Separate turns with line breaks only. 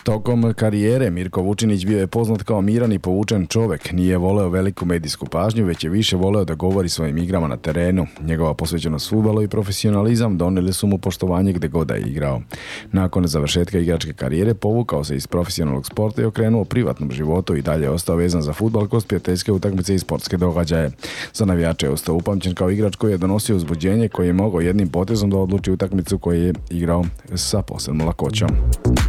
Tokom karijere Mirko Vučinić bio je poznat kao miran i povučen čovek. Nije voleo veliku medijsku pažnju, već je više voleo da govori svojim igrama na terenu. Njegova posvećenost fudbalu i profesionalizam doneli su mu poštovanje gde god da je igrao. Nakon završetka igračke karijere povukao se iz profesionalnog sporta i okrenuo privatnom životu i dalje ostao vezan za fudbal kroz prijateljske utakmice i sportske događaje. Za navijače je ostao upamćen kao igrač koji je donosio uzbuđenje, koji je mogao jednim potezom da odluči utakmicu koju je igrao sa posebnom lakoćom.